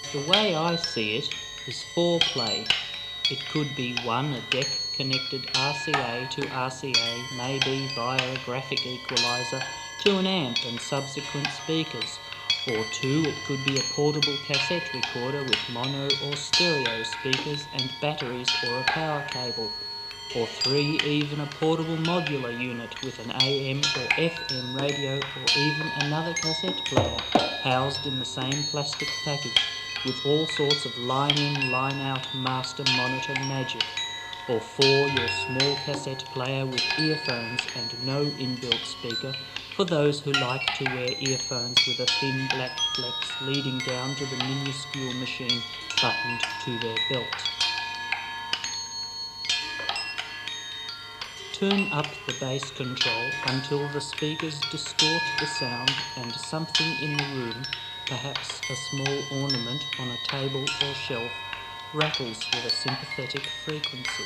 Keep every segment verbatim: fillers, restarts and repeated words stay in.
The way I see it is foreplay. It could be one, a deck connected R C A to R C A, maybe via a graphic equalizer to an amp and subsequent speakers. Or two, it could be a portable cassette recorder with mono or stereo speakers and batteries or a power cable. Or three, even a portable modular unit with an A M or F M radio or even another cassette player housed in the same plastic package with all sorts of line-in, line-out master monitor magic. Or four, your small cassette player with earphones and no inbuilt speaker for those who like to wear earphones with a thin black flex leading down to the minuscule machine buttoned to their belt. Turn up the bass control until the speakers distort the sound and something in the room, perhaps a small ornament on a table or shelf, rattles with a sympathetic frequency.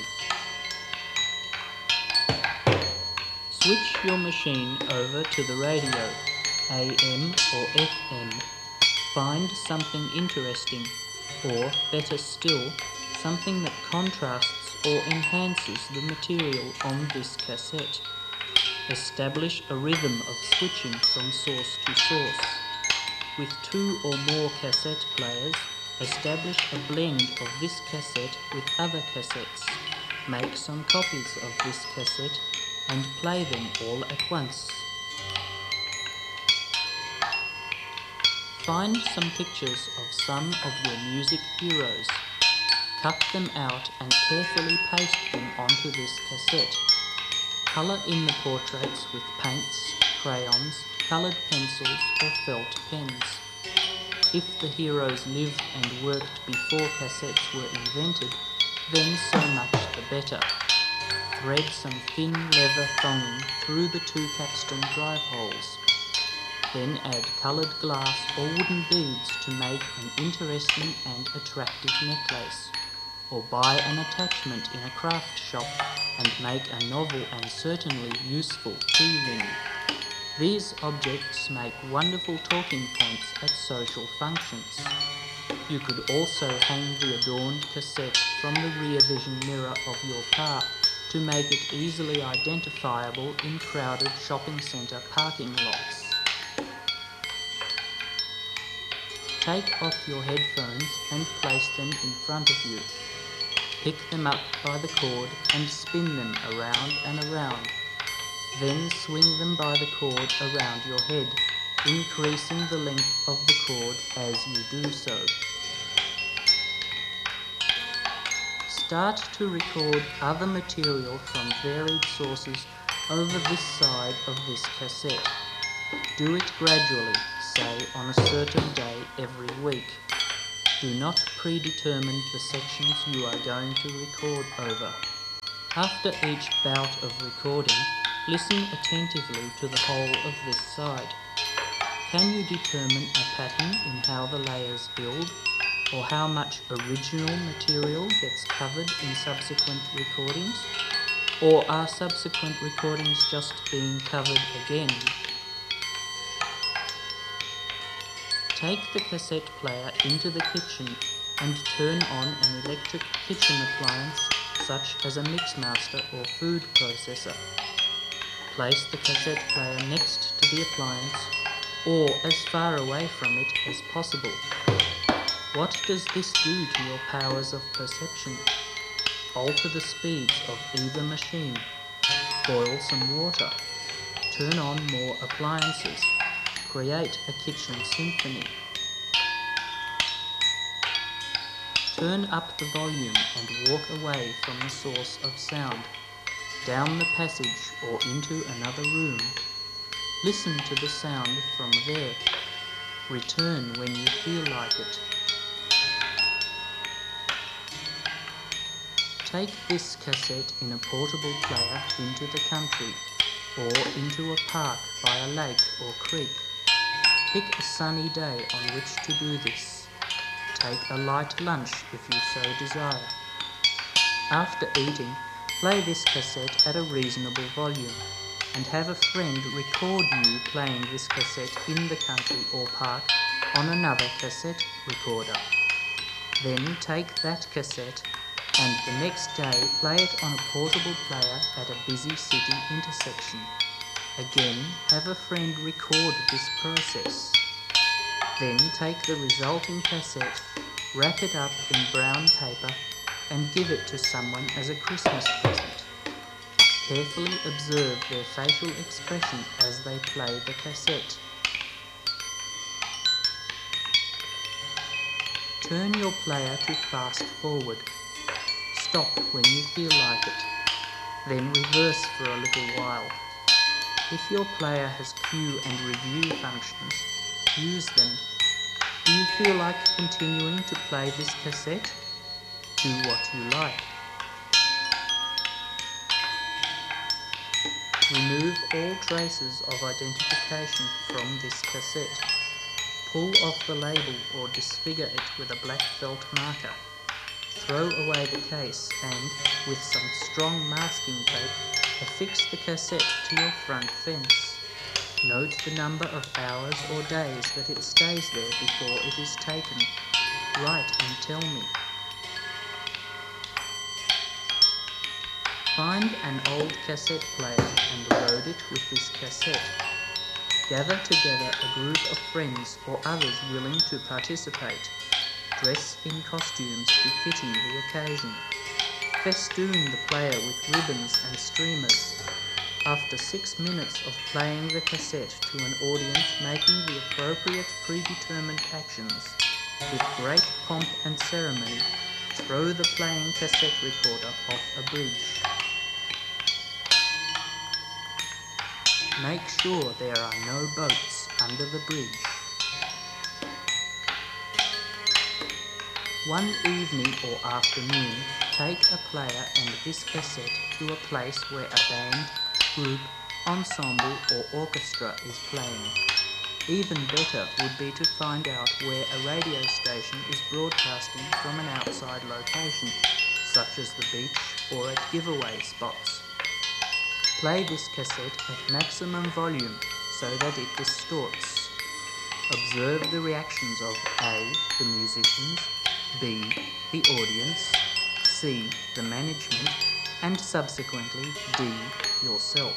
Switch your machine over to the radio, A M or F M. Find something interesting, or better still, something that contrasts or enhances the material on this cassette. Establish a rhythm of switching from source to source. With two or more cassette players, establish a blend of this cassette with other cassettes. Make some copies of this cassette and play them all at once. Find some pictures of some of your music heroes. Cut them out and carefully paste them onto this cassette. Colour in the portraits with paints, crayons, coloured pencils or felt pens. If the heroes lived and worked before cassettes were invented, then so much the better. Thread some thin leather thonging through the two capstan drive holes. Then add coloured glass or wooden beads to make an interesting and attractive necklace. Or buy an attachment in a craft shop and make a novel and certainly useful key ring. These objects make wonderful talking points at social functions. You could also hang the adorned cassette from the rear vision mirror of your car to make it easily identifiable in crowded shopping centre parking lots. Take off your headphones and place them in front of you. Pick them up by the cord and spin them around and around. Then swing them by the cord around your head, increasing the length of the cord as you do so. Start to record other material from varied sources over this side of this cassette. Do it gradually, say on a certain day every week. Do not predetermine the sections you are going to record over. After each bout of recording, listen attentively to the whole of this side. Can you determine a pattern in how the layers build, or how much original material gets covered in subsequent recordings? Or are subsequent recordings just being covered again? Take the cassette player into the kitchen and turn on an electric kitchen appliance such as a mixmaster or food processor. Place the cassette player next to the appliance or as far away from it as possible. What does this do to your powers of perception? Alter the speeds of either machine. Boil some water. Turn on more appliances. Create a kitchen symphony. Turn up the volume and walk away from the source of sound, down the passage or into another room. Listen to the sound from there. Return when you feel like it. Take this cassette in a portable player into the country or into a park by a lake or creek. Pick a sunny day on which to do this. Take a light lunch if you so desire. After eating, play this cassette at a reasonable volume and have a friend record you playing this cassette in the country or park on another cassette recorder. Then take that cassette and the next day play it on a portable player at a busy city intersection. Again, have a friend record this process. Then take the resulting cassette, wrap it up in brown paper and give it to someone as a Christmas present. Carefully observe their facial expression as they play the cassette. Turn your player to fast forward. Stop when you feel like it. Then reverse for a little while. If your player has cue and review functions, use them. Do you feel like continuing to play this cassette? Do what you like. Remove all traces of identification from this cassette. Pull off the label or disfigure it with a black felt marker. Throw away the case and, with some strong masking tape, affix the cassette to your front fence. Note the number of hours or days that it stays there before it is taken. Write and tell me. Find an old cassette player and load it with this cassette. Gather together a group of friends or others willing to participate. Dress in costumes befitting the occasion. Festoon the player with ribbons and streamers. After six minutes of playing the cassette to an audience making the appropriate predetermined actions, with great pomp and ceremony, throw the playing cassette recorder off a bridge. Make sure there are no boats under the bridge. One evening or afternoon, take a player and this cassette to a place where a band, group, ensemble or orchestra is playing. Even better would be to find out where a radio station is broadcasting from an outside location, such as the beach or at giveaway spots. Play this cassette at maximum volume so that it distorts. Observe the reactions of A. the musicians, B. the audience, C. the management, and subsequently D. yourself.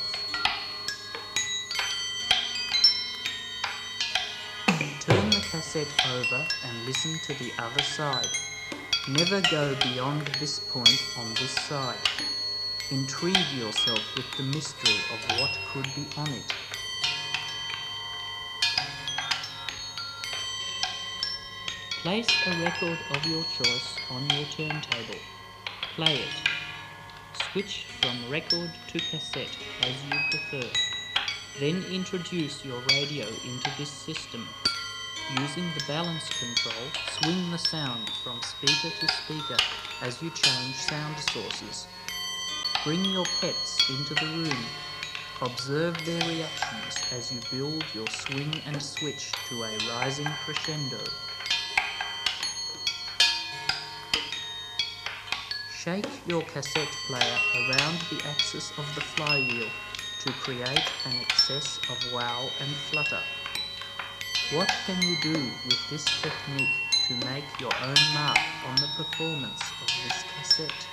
Turn the cassette over and listen to the other side. Never go beyond this point on this side. Intrigue yourself with the mystery of what could be on it. Place a record of your choice on your turntable. Play it. Switch from record to cassette as you prefer. Then introduce your radio into this system. Using the balance control, swing the sound from speaker to speaker as you change sound sources. Bring your pets into the room. Observe their reactions as you build your swing and switch to a rising crescendo. Shake your cassette player around the axis of the flywheel to create an excess of wow and flutter. What can you do with this technique to make your own mark on the performance of this cassette?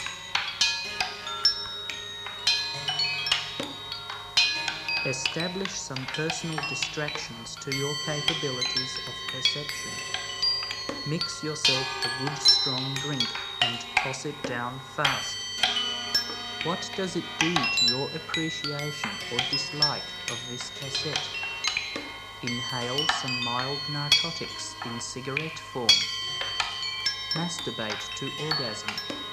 Establish some personal distractions to your capabilities of perception. Mix yourself a good strong drink and toss it down fast. What does it do to your appreciation or dislike of this cassette? Inhale some mild narcotics in cigarette form. Masturbate to orgasm.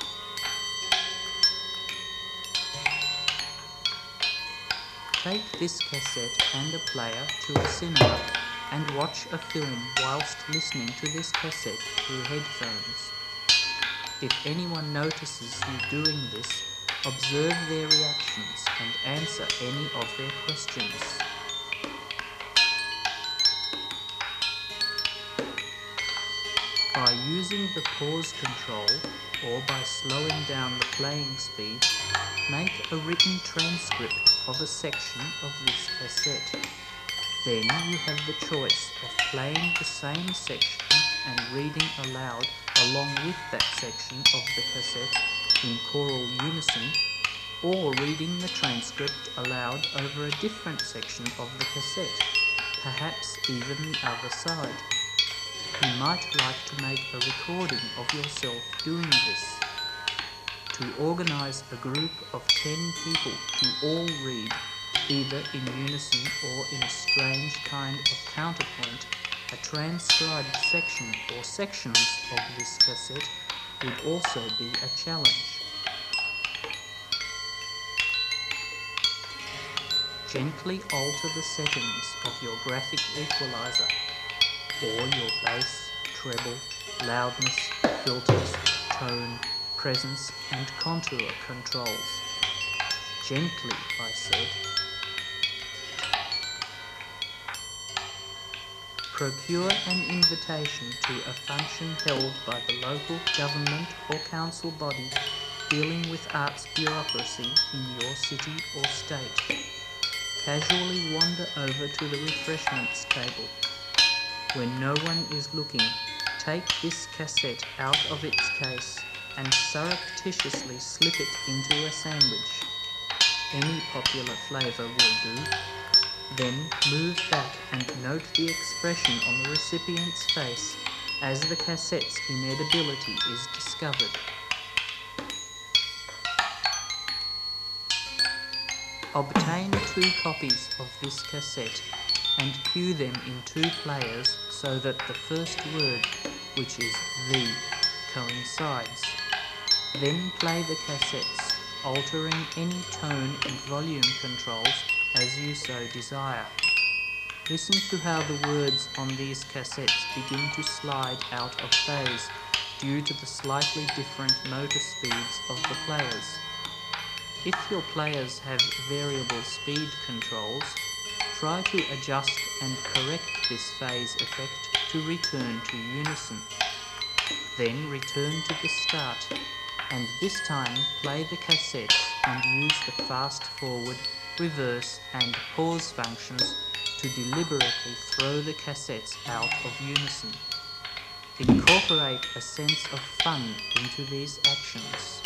Take this cassette and a player to a cinema and watch a film whilst listening to this cassette through headphones. If anyone notices you doing this, observe their reactions and answer any of their questions. By using the pause control or by slowing down the playing speed, make a written transcript of a section of this cassette. Then you have the choice of playing the same section and reading aloud along with that section of the cassette in choral unison, or reading the transcript aloud over a different section of the cassette, perhaps even the other side. You might like to make a recording of yourself doing this. To organize a group of ten people to all read, either in unison or in a strange kind of counterpoint, a transcribed section or sections of this cassette would also be a challenge. Gently alter the settings of your graphic equalizer, or your bass, treble, loudness, filters, tone, presence and contour controls. Gently, I said. Procure an invitation to a function held by the local government or council body dealing with arts bureaucracy in your city or state. Casually wander over to the refreshments table. When no one is looking, take this cassette out of its case and surreptitiously slip it into a sandwich. Any popular flavour will do. Then move back and note the expression on the recipient's face as the cassette's inedibility is discovered. Obtain two copies of this cassette and cue them in two players so that the first word, which is the, coincides. Then play the cassettes, altering any tone and volume controls as you so desire. Listen to how the words on these cassettes begin to slide out of phase due to the slightly different motor speeds of the players. If your players have variable speed controls, try to adjust and correct this phase effect to return to unison. Then return to the start, and this time play the cassettes and use the fast forward, reverse and pause functions to deliberately throw the cassettes out of unison. Incorporate a sense of fun into these actions.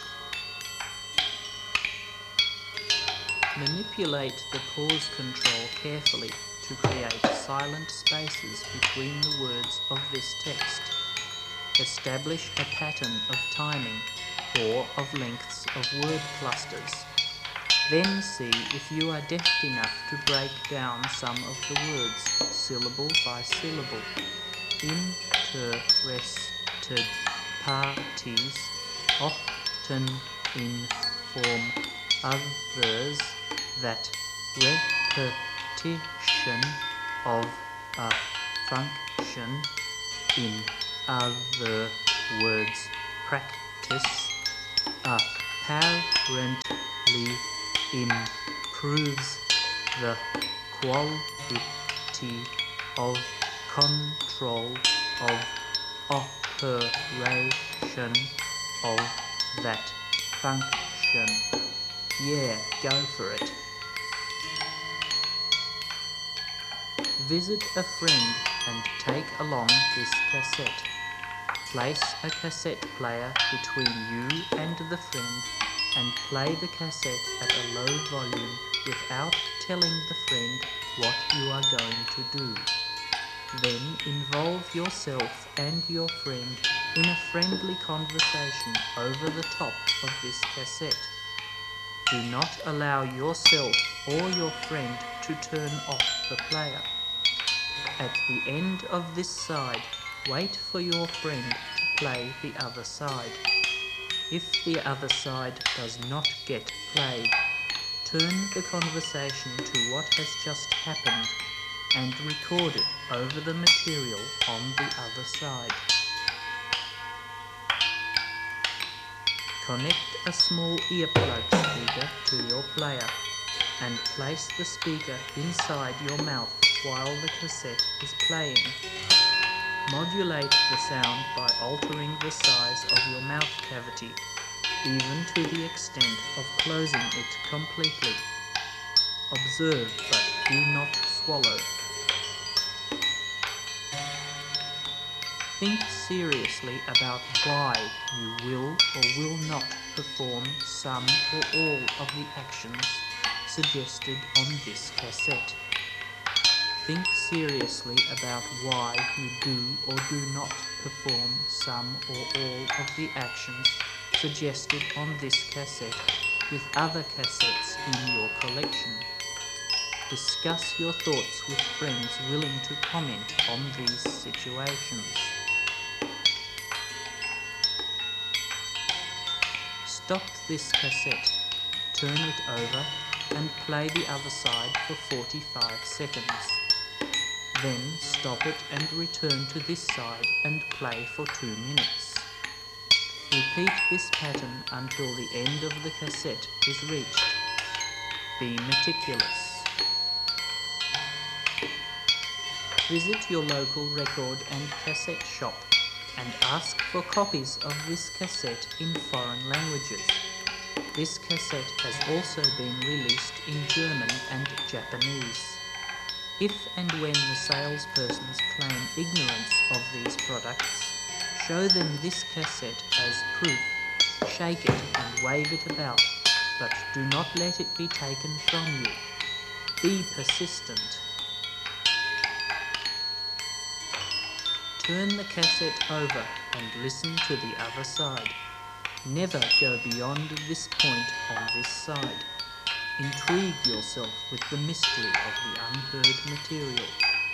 Manipulate the pause control carefully to create silent spaces between the words of this text. Establish a pattern of timing or of lengths of word clusters. Then see if you are deft enough to break down some of the words, syllable by syllable. Interested parties often inform others that repetition of a function, in other words, practice, apparently improves the quality of control of operation of that function. Yeah, go for it. Visit a friend and take along this cassette. Place a cassette player between you and the friend and play the cassette at a low volume without telling the friend what you are going to do. Then involve yourself and your friend in a friendly conversation over the top of this cassette. Do not allow yourself or your friend to turn off the player. At the end of this side, wait for your friend to play the other side. If the other side does not get played, turn the conversation to what has just happened and record it over the material on the other side. Connect a small earplug speaker to your player and place the speaker inside your mouth while the cassette is playing. Modulate the sound by altering the size of your mouth cavity, even to the extent of closing it completely. Observe, but do not swallow. Think seriously about why you will or will not perform some or all of the actions suggested on this cassette. Think seriously about why you do or do not perform some or all of the actions suggested on this cassette with other cassettes in your collection. Discuss your thoughts with friends willing to comment on these situations. Stop this cassette, turn it over, and play the other side for forty-five seconds. Then stop it and return to this side and play for two minutes. Repeat this pattern until the end of the cassette is reached. Be meticulous. Visit your local record and cassette shop and ask for copies of this cassette in foreign languages. This cassette has also been released in German and Japanese. If and when the salespersons claim ignorance of these products, show them this cassette as proof, shake it and wave it about, but do not let it be taken from you. Be persistent. Turn the cassette over and listen to the other side. Never go beyond this point on this side. Intrigue yourself with the mystery of the unheard material.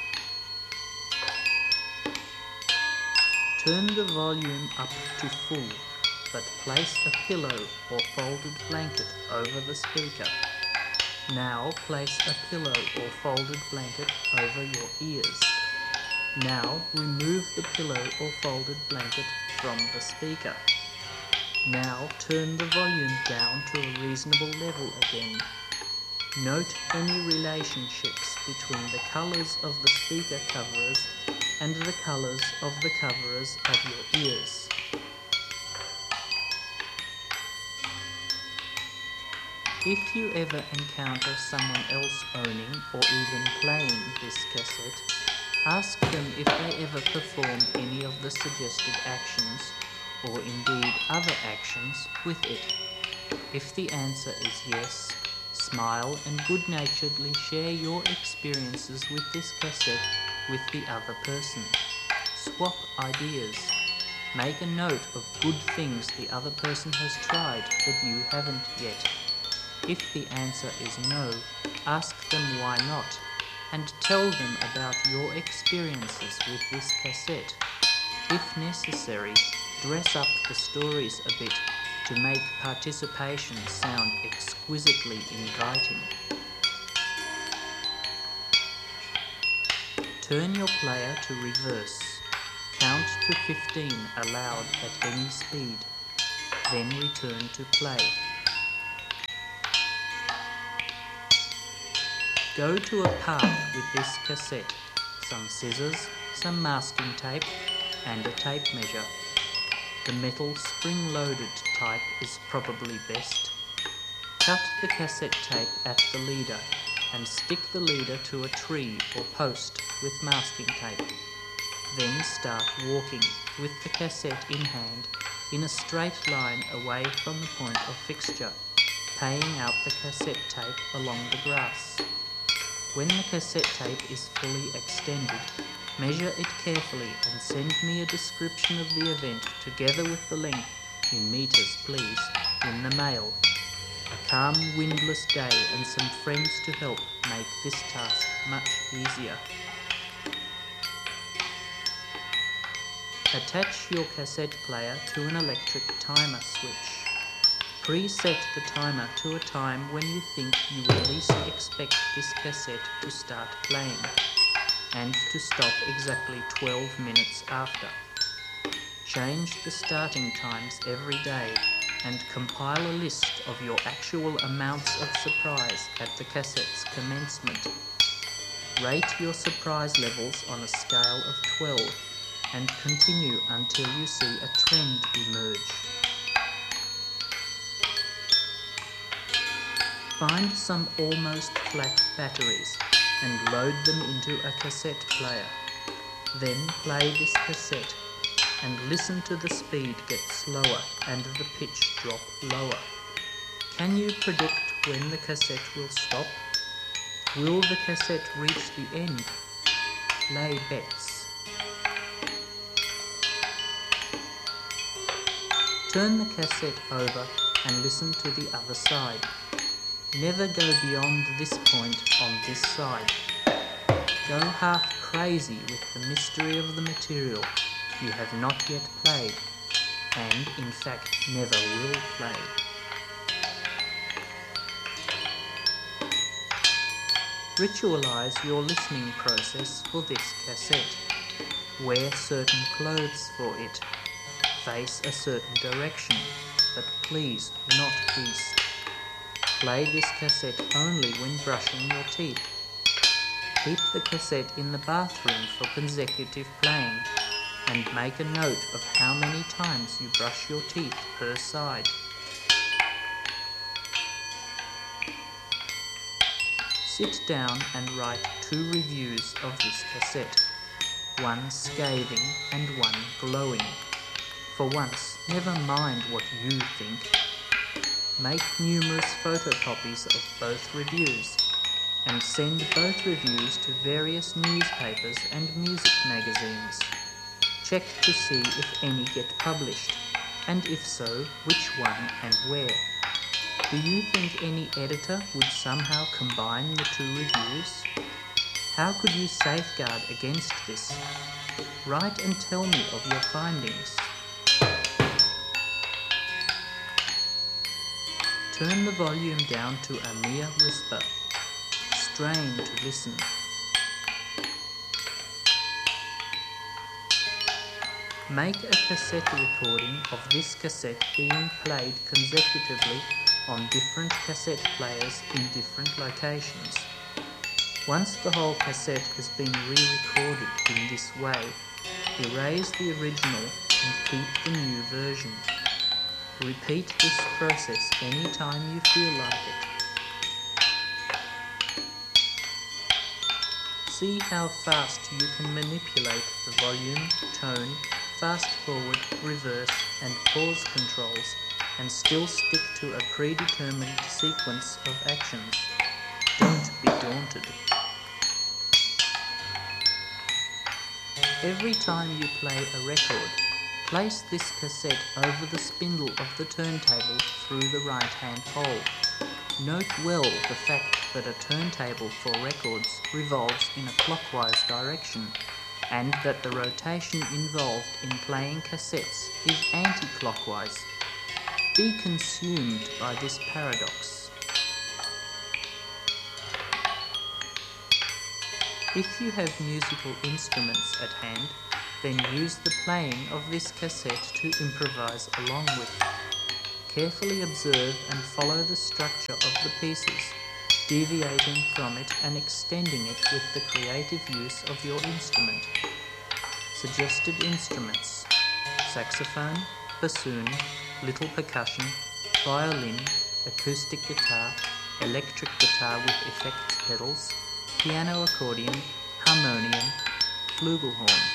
Turn the volume up to full, but place a pillow or folded blanket over the speaker. Now place a pillow or folded blanket over your ears. Now remove the pillow or folded blanket from the speaker. Now turn the volume down to a reasonable level again. Note any relationships between the colours of the speaker coverers and the colours of the coverers of your ears. If you ever encounter someone else owning or even playing this cassette, ask them if they ever perform any of the suggested actions, or indeed other actions, with it. If the answer is yes, smile and good-naturedly share your experiences with this cassette with the other person. Swap ideas. Make a note of good things the other person has tried that you haven't yet. If the answer is no, ask them why not, and tell them about your experiences with this cassette. If necessary, dress up the stories a bit to make participation sound exquisitely inviting. Turn your player to reverse. Count to fifteen aloud at any speed. Then return to play. Go to a park with this cassette, some scissors, some masking tape, and a tape measure. The metal spring-loaded type is probably best. Cut the cassette tape at the leader and stick the leader to a tree or post with masking tape. Then start walking with the cassette in hand in a straight line away from the point of fixture, paying out the cassette tape along the grass. When the cassette tape is fully extended, measure it carefully and send me a description of the event together with the length, in meters please, in the mail. A calm, windless day and some friends to help make this task much easier. Attach your cassette player to an electric timer switch. Preset the timer to a time when you think you will least expect this cassette to start playing, and to stop exactly twelve minutes after. Change the starting times every day and compile a list of your actual amounts of surprise at the cassette's commencement. Rate your surprise levels on a scale of twelve and continue until you see a trend emerge. Find some almost flat batteries and load them into a cassette player. Then play this cassette and listen to the speed get slower and the pitch drop lower. Can you predict when the cassette will stop? Will the cassette reach the end? Lay bets. Turn the cassette over and listen to the other side. Never go beyond this point on this side. Go half crazy with the mystery of the material you have not yet played, and in fact never will play. Ritualize your listening process for this cassette. Wear certain clothes for it. Face a certain direction, but please not east. Play this cassette only when brushing your teeth. Keep the cassette in the bathroom for consecutive playing, and make a note of how many times you brush your teeth per side. Sit down and write two reviews of this cassette, one scathing and one glowing. For once, never mind what you think. Make numerous photocopies of both reviews, and send both reviews to various newspapers and music magazines. Check to see if any get published, and if so, which one and where. Do you think any editor would somehow combine the two reviews? How could you safeguard against this? Write and tell me of your findings. Turn the volume down to a mere whisper. Strain to listen. Make a cassette recording of this cassette being played consecutively on different cassette players in different locations. Once the whole cassette has been re-recorded in this way, erase the original and keep the new version. Repeat this process any time you feel like it. See how fast you can manipulate the volume, tone, fast forward, reverse and pause controls and still stick to a predetermined sequence of actions. Don't be daunted. Every time you play a record, place this cassette over the spindle of the turntable through the right-hand hole. Note well the fact that a turntable for records revolves in a clockwise direction, and that the rotation involved in playing cassettes is anti-clockwise. Be consumed by this paradox. If you have musical instruments at hand, then use the playing of this cassette to improvise along with. Carefully observe and follow the structure of the pieces, deviating from it and extending it with the creative use of your instrument. Suggested instruments: saxophone, bassoon, little percussion, violin, acoustic guitar, electric guitar with effects pedals, piano accordion, harmonium, flugelhorn.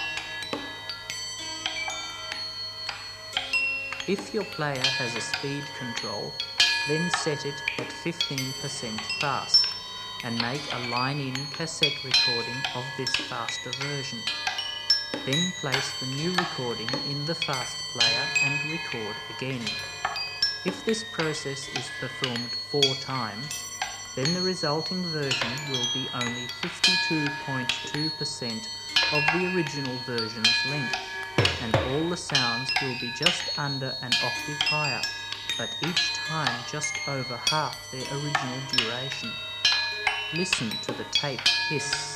If your player has a speed control, then set it at fifteen percent fast and make a line-in cassette recording of this faster version. Then place the new recording in the fast player and record again. If this process is performed four times, then the resulting version will be only fifty-two point two percent of the original version's length, and all the sounds will be just under an octave higher, but each time just over half their original duration. Listen to the tape hiss.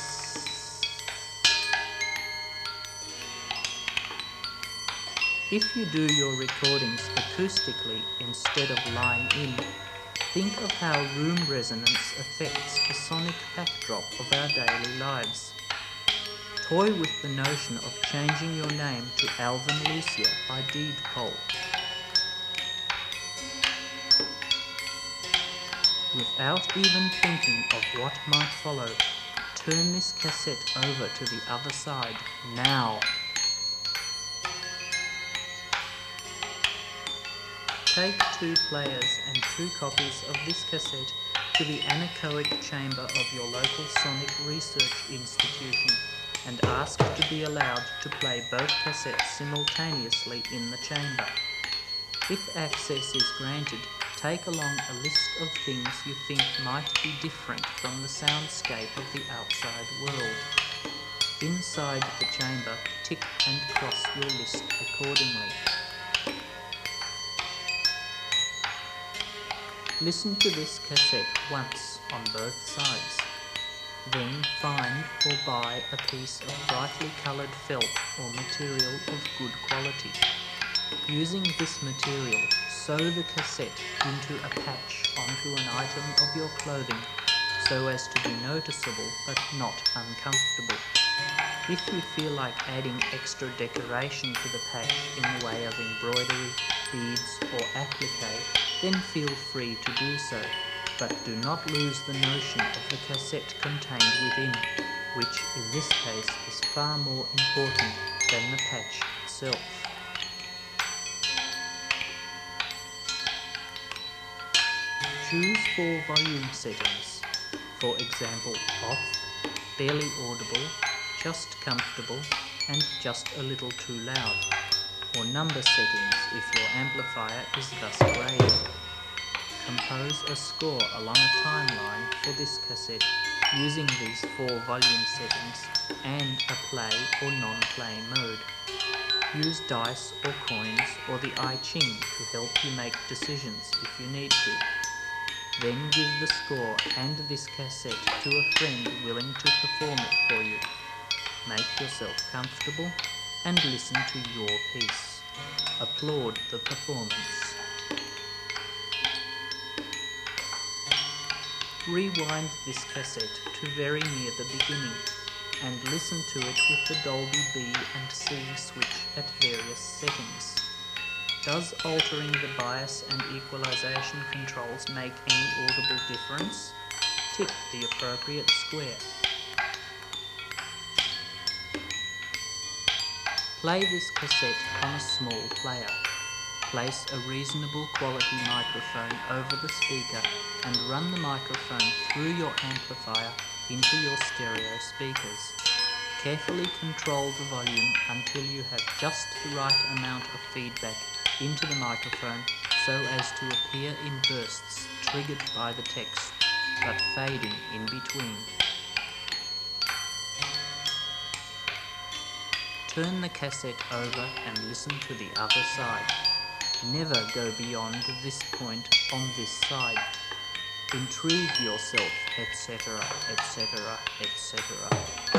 If you do your recordings acoustically instead of line-in, think of how room resonance affects the sonic backdrop of our daily lives. Toy with the notion of changing your name to Alvin Lucia by deed poll. Without even thinking of what might follow, turn this cassette over to the other side now. Take two players and two copies of this cassette to the anechoic chamber of your local sonic research institution and ask to be allowed to play both cassettes simultaneously in the chamber. If access is granted, take along a list of things you think might be different from the soundscape of the outside world. Inside the chamber, tick and cross your list accordingly. Listen to this cassette once on both sides. Then find or buy a piece of brightly coloured felt or material of good quality. Using this material, sew the cassette into a patch onto an item of your clothing so as to be noticeable but not uncomfortable. If you feel like adding extra decoration to the patch in the way of embroidery, beads or applique, then feel free to do so, but do not lose the notion of the cassette contained within, which in this case is far more important than the patch itself. Choose four volume settings, for example off, barely audible, just comfortable, and just a little too loud, or number settings if your amplifier is thus graded. Compose a score along a timeline for this cassette using these four volume settings and a play or non-play mode. Use dice or coins or the I Ching to help you make decisions if you need to. Then give the score and this cassette to a friend willing to perform it for you. Make yourself comfortable and listen to your piece. Applaud the performance. Rewind this cassette to very near the beginning and listen to it with the Dolby B and C switch at various settings. Does altering the bias and equalization controls make any audible difference? Tick the appropriate square. Play this cassette on a small player. Place a reasonable quality microphone over the speaker and run the microphone through your amplifier into your stereo speakers. Carefully control the volume until you have just the right amount of feedback into the microphone so as to appear in bursts triggered by the text, but fading in between. Turn the cassette over and listen to the other side. Never go beyond this point on this side. Intrigue yourself, et cetera, et cetera, et cetera.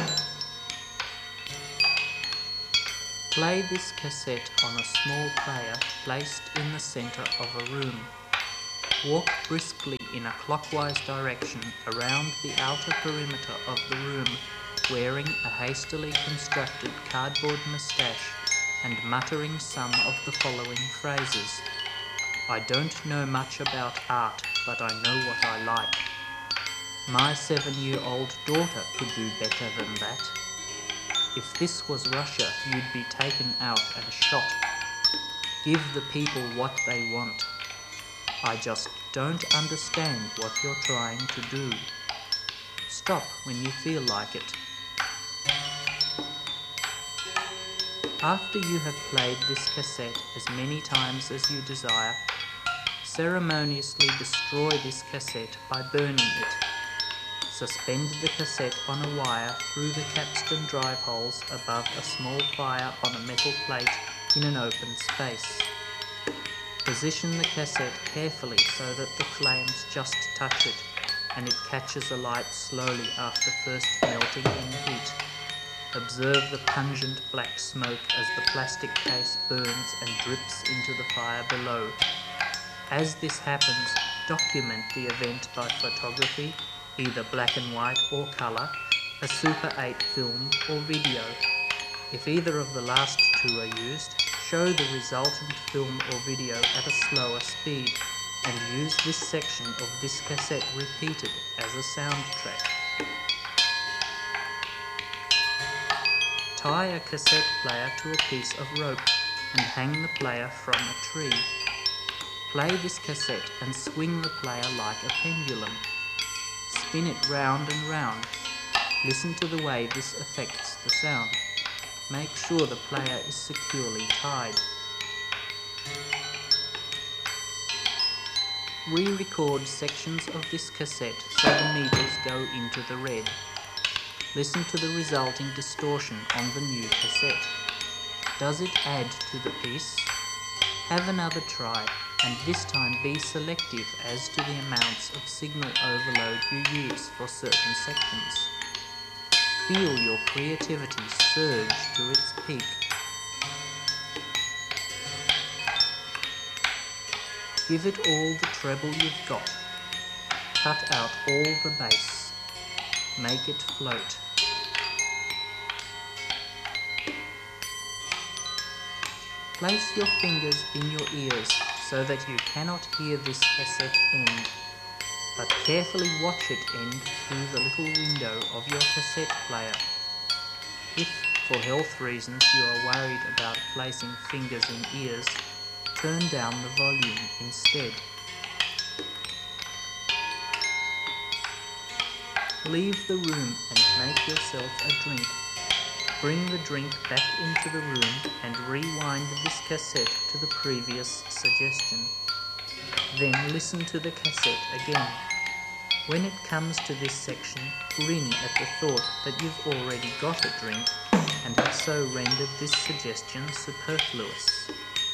Play this cassette on a small player placed in the center of a room. Walk briskly in a clockwise direction around the outer perimeter of the room, wearing a hastily constructed cardboard moustache and muttering some of the following phrases. I don't know much about art, but I know what I like. My seven-year-old daughter could do better than that. If this was Russia, you'd be taken out and shot. Give the people what they want. I just don't understand what you're trying to do. Stop when you feel like it. After you have played this cassette as many times as you desire, ceremoniously destroy this cassette by burning it. Suspend the cassette on a wire through the capstan drive holes above a small fire on a metal plate in an open space. Position the cassette carefully so that the flames just touch it and it catches alight slowly after first melting in heat. Observe the pungent black smoke as the plastic case burns and drips into the fire below. As this happens, document the event by photography, either black and white or colour, a Super eight film or video. If either of the last two are used, show the resultant film or video at a slower speed and use this section of this cassette repeated as a soundtrack. Tie a cassette player to a piece of rope and hang the player from a tree. Play this cassette and swing the player like a pendulum. Spin it round and round. Listen to the way this affects the sound. Make sure the player is securely tied. Re-record sections of this cassette so the meters go into the red. Listen to the resulting distortion on the new cassette. Does it add to the piece? Have another try, and this time be selective as to the amounts of signal overload you use for certain sections. Feel your creativity surge to its peak. Give it all the treble you've got. Cut out all the bass. Make it float. Place your fingers in your ears so that you cannot hear this cassette end, but carefully watch it end through the little window of your cassette player. If, for health reasons, you are worried about placing fingers in ears, turn down the volume instead. Leave the room and make yourself a drink. Bring the drink back into the room and rewind this cassette to the previous suggestion. Then listen to the cassette again. When it comes to this section, grin at the thought that you've already got a drink and have so rendered this suggestion superfluous.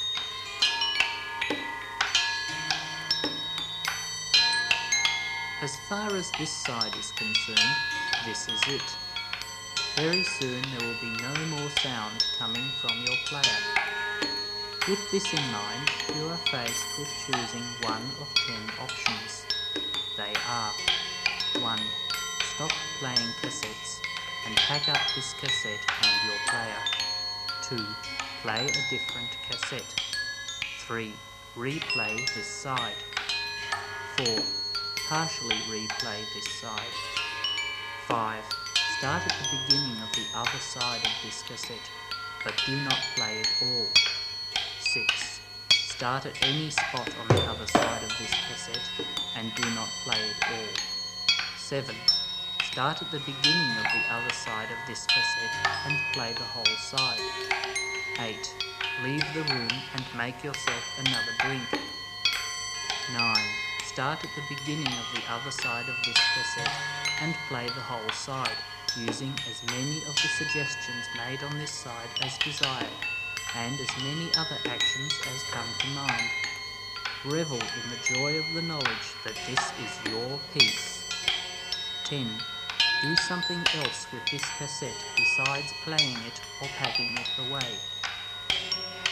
As far as this side is concerned, this is it. Very soon there will be no more sound coming from your player. With this in mind, you are faced with choosing one of ten options. They are: one. Stop playing cassettes and pack up this cassette and your player. two. Play a different cassette. three. Replay this side. four. Partially replay this side. five. Start at the beginning of the other side of this cassette, but do not play it all. six. Start at any spot on the other side of this cassette and do not play it all. seven. Start at the beginning of the other side of this cassette and play the whole side. eight. Leave the room and make yourself another drink. nine. Start at the beginning of the other side of this cassette and play the whole side, using as many of the suggestions made on this side as desired, and as many other actions as come to mind. Revel in the joy of the knowledge that this is your piece. ten. Do something else with this cassette besides playing it or packing it away.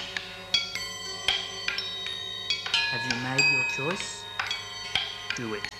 Have you made your choice? Do it.